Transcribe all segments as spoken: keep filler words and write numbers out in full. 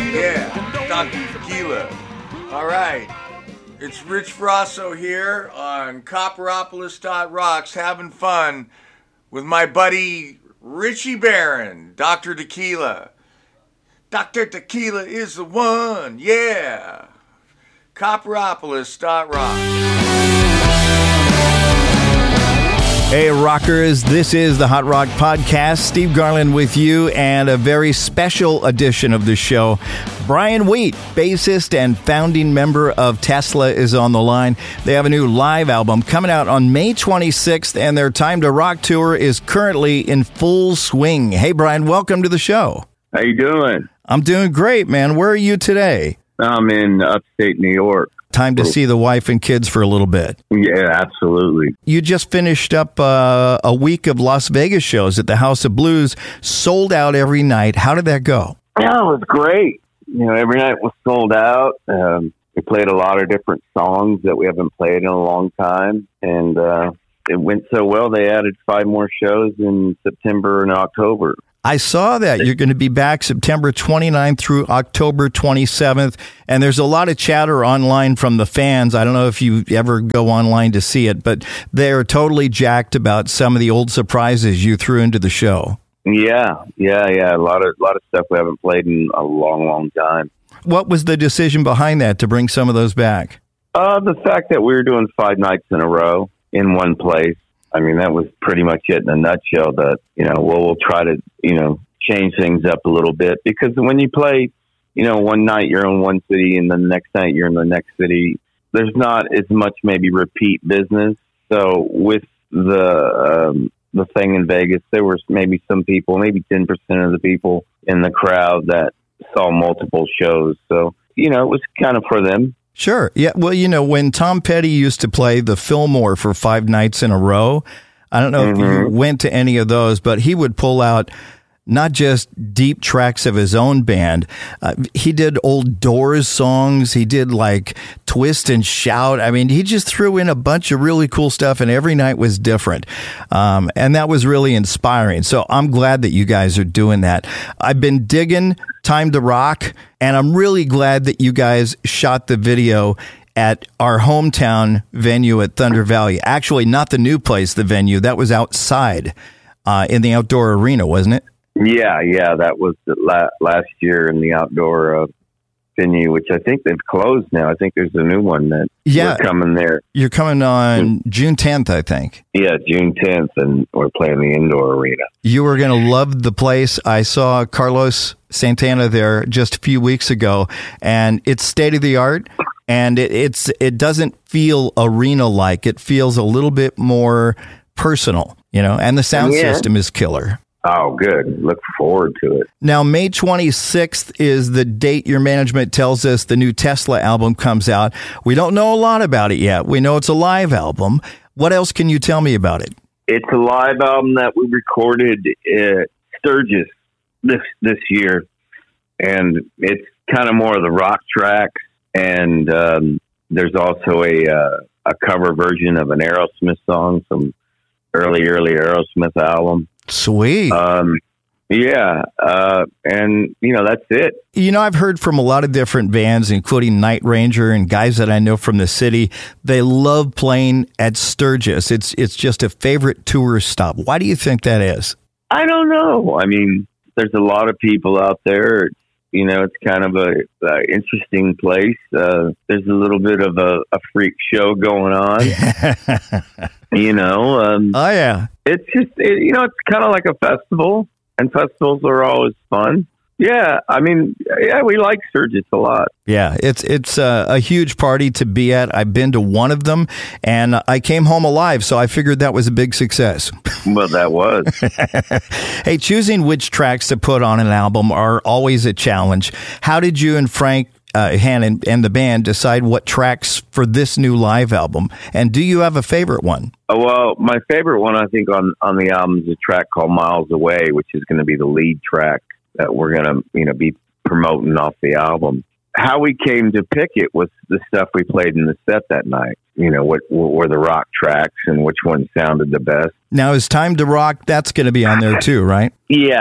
Yeah, Doctor Tequila. All right. It's Rich Frasso here on Copperopolis dot rocks, having fun with my buddy Richie Barron, Doctor Tequila. Doctor Tequila is the one, yeah. Copperopolis dot rocks. Hey, rockers, this is the Hot Rock Podcast. Steve Garland with you, and a very special edition of the show. Brian Wheat, bassist and founding member of Tesla, is on the line. They have a new live album coming out on May twenty-sixth, and their Time to Rock tour is currently in full swing. Hey, Brian, welcome to the show. How you doing? I'm doing great, man. Where are you today? I'm in upstate New York. Time to see the wife and kids for a little bit. Yeah, absolutely. You just finished up uh, a week of Las Vegas shows at the House of Blues, sold out every night. How did that go? Yeah, it was great. You know, every night was sold out. Um, we played a lot of different songs that we haven't played in a long time, and uh, it went so well they added five more shows in September and October. I saw that. You're going to be back September twenty-ninth through October twenty-seventh, and there's a lot of chatter online from the fans. I don't know if you ever go online to see it, but they're totally jacked about some of the old surprises you threw into the show. Yeah, yeah, yeah. A lot of, lot of stuff we haven't played in a long, long time. What was the decision behind that to bring some of those back? Uh, the fact that we were doing five nights in a row in one place. I mean, that was pretty much it in a nutshell. That, you know, well, we'll try to, you know, change things up a little bit, because when you play, you know, one night you're in one city and then the next night you're in the next city, there's not as much maybe repeat business. So with the um, the thing in Vegas, there was maybe some people, maybe ten percent of the people in the crowd that saw multiple shows. So, you know, it was kind of for them. Sure. Yeah. Well, you know, when Tom Petty used to play the Fillmore for five nights in a row, I don't know mm-hmm. if you went to any of those, but he would pull out not just deep tracks of his own band. Uh, he did old Doors songs. He did like Twist and Shout. I mean, he just threw in a bunch of really cool stuff, and every night was different. Um, and that was really inspiring. So I'm glad that you guys are doing that. I've been digging Time to Rock, and I'm really glad that you guys shot the video at our hometown venue at Thunder Valley. Actually, not the new place, the venue. That was outside uh, in the outdoor arena, wasn't it? Yeah, yeah, that was the la- last year in the outdoor uh, venue, which I think they've closed now. I think there's a new one that yeah, we're coming there. You're coming on June tenth, I think. Yeah, June tenth, and we're playing the indoor arena. You are going to love the place. I saw Carlos Santana there just a few weeks ago, and it's state of the art, and it, it's it doesn't feel arena-like. It feels a little bit more personal, you know, and the sound yeah. system is killer. Oh, good. Look forward to it. Now, May twenty-sixth is the date your management tells us the new Tesla album comes out. We don't know a lot about it yet. We know it's a live album. What else can you tell me about it? It's a live album that we recorded at Sturgis this this year, and it's kind of more of the rock tracks, and um, there's also a uh, a cover version of an Aerosmith song, some early, early Aerosmith album. Sweet. Um, yeah. Uh, and, you know, that's it. You know, I've heard from a lot of different bands, including Night Ranger and guys that I know from the city. They love playing at Sturgis. It's it's just a favorite tour stop. Why do you think that is? I don't know. I mean, there's a lot of people out there. You know, it's kind of a, a interesting place. Uh, there's a little bit of a, a freak show going on. You know, um, oh yeah, it's just it, you know, it's kind of like a festival, and festivals are always fun. Yeah, I mean, yeah, we like Sturgis a lot. Yeah, it's it's a, a huge party to be at. I've been to one of them, and I came home alive, so I figured that was a big success. Well, that was. Hey, choosing which tracks to put on an album are always a challenge. How did you and Frank uh, Hannon and the band decide what tracks for this new live album? And do you have a favorite one? Oh, well, my favorite one, I think, on, on the album is a track called Miles Away, which is going to be the lead track that we're going to, you know, be promoting off the album. How we came to pick it was the stuff we played in the set that night. You know, what, what were the rock tracks and which one sounded the best. Now, is Time to Rock, that's going to be on there too, right? Yeah.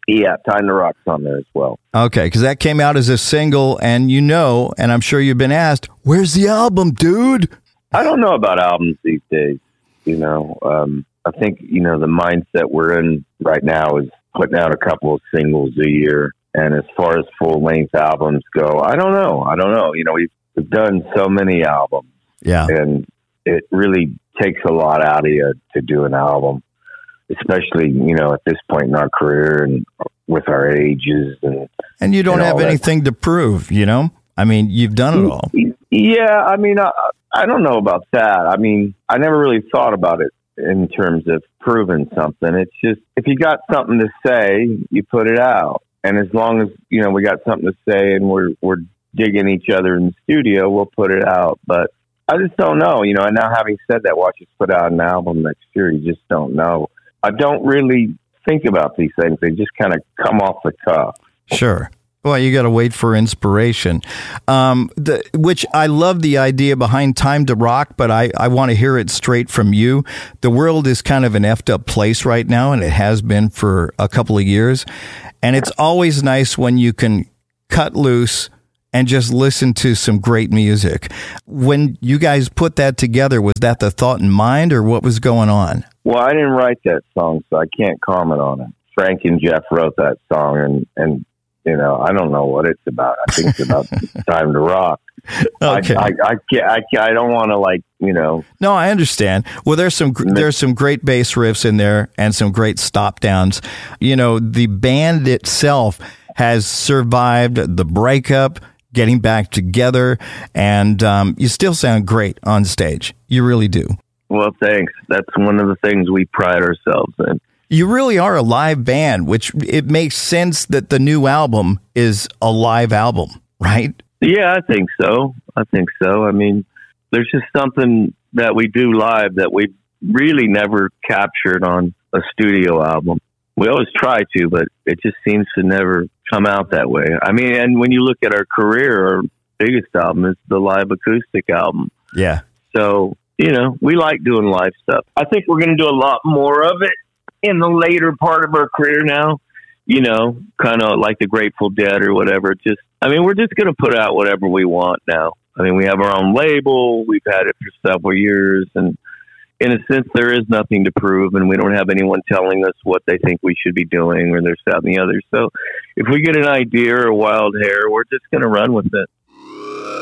Yeah, Time to Rock's on there as well. Okay, because that came out as a single, and you know, and I'm sure you've been asked, where's the album, dude? I don't know about albums these days. You know, um, I think, you know, the mindset we're in right now is putting out a couple of singles a year. And as far as full-length albums go, I don't know. I don't know. You know, we've, we've done so many albums. Yeah. And it really takes a lot out of you to do an album, especially, you know, at this point in our career and with our ages. And and you don't and have anything to prove, you know? I mean, you've done it all. Yeah, I mean, I, I don't know about that. I mean, I never really thought about it in terms of proving something. It's just, if you got something to say, you put it out. And as long as, you know, we got something to say and we're we're digging each other in the studio, we'll put it out. But I just don't know, you know, and now having said that, watch us put out an album next year, you just don't know. I don't really think about these things. They just kind of come off the cuff. Sure. Well, you got to wait for inspiration, um, the, which I love the idea behind Time to Rock, but I, I want to hear it straight from you. The world is kind of an effed up place right now, and it has been for a couple of years. And it's always nice when you can cut loose and just listen to some great music. When you guys put that together, was that the thought in mind, or what was going on? Well, I didn't write that song, so I can't comment on it. Frank and Jeff wrote that song, and, and you know, I don't know what it's about. I think it's about Time to Rock. Okay. I, I, I, can't, I, can't, I don't want to, like, you know. No, I understand. Well, there's some there's some great bass riffs in there and some great stop downs. You know, the band itself has survived the breakup, getting back together, and um, you still sound great on stage. You really do. Well, thanks. That's one of the things we pride ourselves in. You really are a live band, which it makes sense that the new album is a live album, right? Yeah, I think so. I think so. I mean, there's just something that we do live that we really never captured on a studio album. We always try to, but it just seems to never come out that way. I mean, and when you look at our career, our biggest album is the live acoustic album. Yeah. So, you know, we like doing live stuff. I think we're going to do a lot more of it in the later part of our career now, you know, kind of like the Grateful Dead or whatever. Just, I mean, we're just going to put out whatever we want now. I mean, we have our own label. We've had it for several years. And in a sense, there is nothing to prove, and we don't have anyone telling us what they think we should be doing or this, that, and the other. So if we get an idea or a wild hair, we're just going to run with it.